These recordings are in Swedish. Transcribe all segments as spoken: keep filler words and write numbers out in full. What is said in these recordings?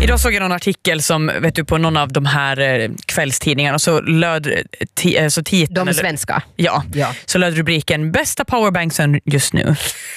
idag såg jag någon artikel som, vet du, på någon av de här eh, kvällstidningarna, och så löd t- så titeln, De svenska. Eller, ja, ja, så löd rubriken bästa powerbanksen just nu.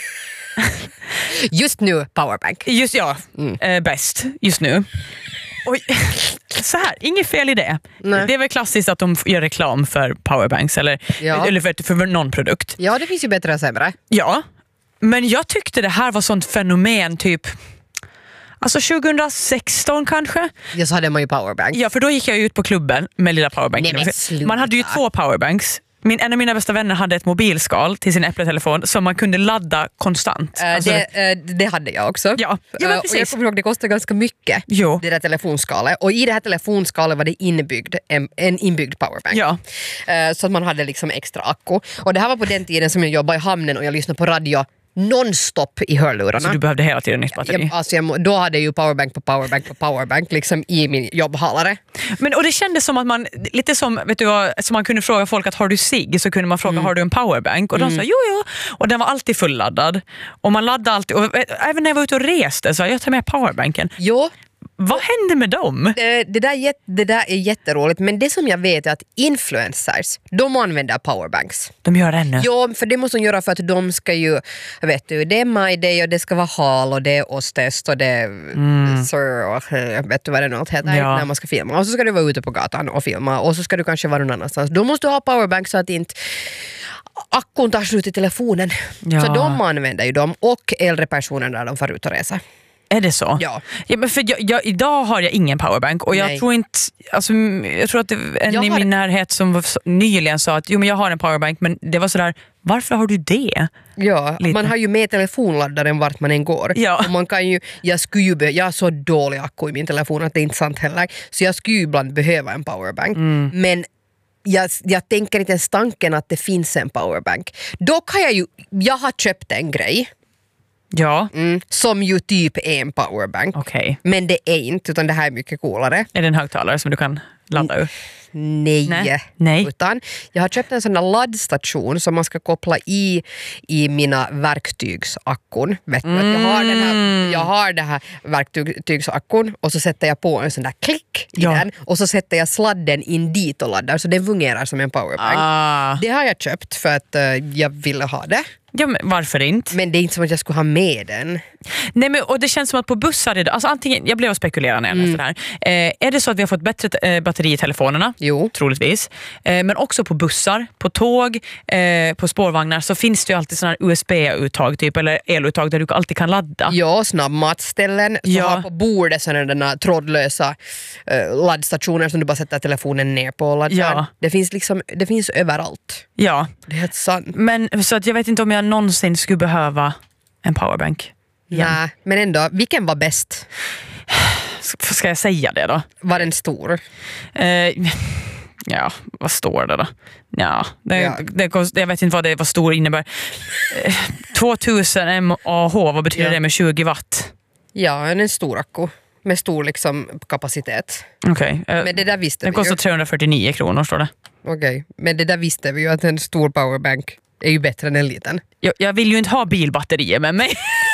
Just nu powerbank. Just ja, mm. eh, bäst just nu. Och, så här, inget fel i det. Nej. Det är väl klassiskt att de gör reklam för powerbanks eller, ja. eller för, för någon produkt. Ja, det finns ju bättre och sämre. Ja, men jag tyckte det här var sånt fenomen typ alltså tjugohundrasexton kanske. Ja, så hade man ju powerbank. Ja, för då gick jag ut på klubben med lilla powerbanken. Nej, man hade ju två powerbanks. Min, en av mina bästa vänner hade ett mobilskal till sin Apple-telefon som man kunde ladda konstant. Uh, alltså, det, uh, det hade jag också. Ja, ja men precis. Uh, och jag kommer ihåg, det kostade ganska mycket, jo. det där telefonskalet. Och i det här telefonskalet var det inbyggd, en, en inbyggd powerbank. Ja. Uh, så att man hade liksom extra akku. Och det här var på den tiden som jag jobbade i hamnen och jag lyssnade på radio non-stop i hörlurarna. Så du behövde hela tiden nytt batteri? Jag, alltså jag, då hade jag ju powerbank på powerbank på powerbank liksom i min jobbhalare. Men och det kändes som att man, lite som, vet du vad, som man kunde fråga folk att har du sig, så kunde man fråga mm. har du en powerbank? Och de mm. sa jo jo, och den var alltid fulladdad. Och man laddade alltid, och även när jag var ute och reste så jag tar med powerbanken. Jo. Vad hände med dem? Det, det, där, det där är jätteroligt, men det som jag vet är att influencers, de använder powerbanks. De gör det nu? Ja, för det måste de göra för att de ska ju, vet du, det är My Day och det ska vara hal och det är ostest och det är mm. sir och vet du vad det något heter ja. när man ska filma. Och så ska du vara ute på gatan och filma och så ska du kanske vara någon annanstans. Då måste du ha powerbank så att inte akkun tar slut i telefonen. Ja. Så de använder ju dem och äldre personer när de får ut och resa. Är det så? Ja. Ja, men för jag, jag, idag har jag ingen powerbank och jag Nej. tror inte, alltså, jag tror att det var en jag i har... min närhet som var, nyligen sa att jo, men jag har en powerbank, men det var sådär, varför har du det? Ja, Lite. man har ju med telefonladdaren vart man än går. Ja. Och man kan ju, jag skulle ju be, jag har så dålig akku i min telefon att det är inte sant heller, så jag skulle ju ibland behöva en powerbank. Mm. Men Jag, jag tänker inte ens tanken att det finns en powerbank. Dock har jag ju, jag har köpt en grej. Ja. Mm, som ju typ är en powerbank. Okay. Men det är inte, utan det här är mycket coolare. Är det en högtalare som du kan ladda ur? Nej. Nej. Nej. Utan jag har köpt en sån här laddstation som man ska koppla i i mina verktygsackun. Vet du, mm. att jag har den här, jag har det här verktygsackun och så sätter jag på en sån där klick i ja. den och så sätter jag sladden in dit och laddar så den fungerar som en powerbank. Ah. Det har jag köpt för att uh, jag ville ha det. Ja, men varför inte? Men det är inte som att jag skulle ha med den. Nej, men och det känns som att på bussar idag, alltså antingen, jag blev att spekulera när jag läste det här. Eh, är det så att vi har fått bättre eh, batteri i telefonerna? Jo. Troligtvis. Eh, men också på bussar, på tåg, eh, på spårvagnar så finns det ju alltid sådana här U S B-uttag typ, eller eluttag där du alltid kan ladda. Ja, snabbmatställen. Så ja. har på bordet sådana trådlösa eh, laddstationer som du bara sätter telefonen ner på och laddar. Ja. Det finns liksom, det finns överallt. Ja. Det är helt sant. Men så att jag vet inte om jag någonsin skulle behöva en powerbank. Nej, men ändå, vilken var bäst? Ska jag säga det då? Var den stor? Eh, ja, vad står det då? Ja, det, ja. Det, det, jag vet inte vad det vad stor innebär. Eh, tvåtusen mAh, vad betyder ja. det med tjugo watt? Ja, en stor akku. Med stor liksom kapacitet. Okej. Okay. Eh, men det där visste den vi kostar ju. trehundrafyrtionio kronor står det. Okej, okay. Men det där visste vi ju att en stor powerbank är ju bättre än en liten. Jag, jag vill ju inte ha bilbatterier med mig.